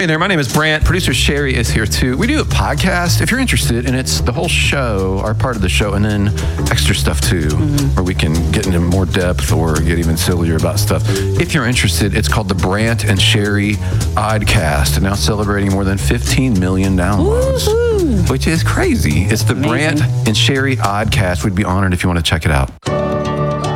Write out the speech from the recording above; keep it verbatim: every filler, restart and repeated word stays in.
Hey there, my name is Brant. Producer Sherry is here too. We do a podcast. If you're interested, and it's the whole show, our part of the show, and then extra stuff too, mm-hmm. where we can get into more depth or get even sillier about stuff. If you're interested, it's called the Brant and Sherry Oddcast, and now celebrating more than fifteen million downloads, Woo-hoo. Which is crazy. It's the Amazing. Brant and Sherry Oddcast. We'd be honored if you want to check it out.